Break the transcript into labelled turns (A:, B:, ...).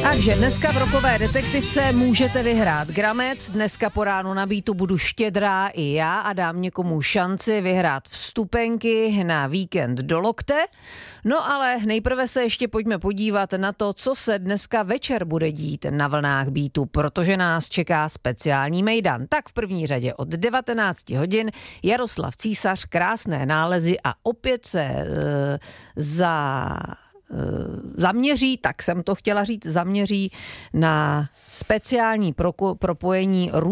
A: Takže dneska v Rokové detektivce můžete vyhrát gramec, dneska po ránu na Beatu budu štědrá i já a dám někomu šanci vyhrát vstupenky na víkend do Lokte. No ale nejprve se ještě pojďme podívat na to, co se dneska večer bude dít na vlnách Beatu, protože nás čeká speciální mejdan. Tak v první řadě od 19 hodin Jaroslav Císař, krásné nálezy a opět se zaměří, tak jsem to chtěla říct, zaměří na speciální propojení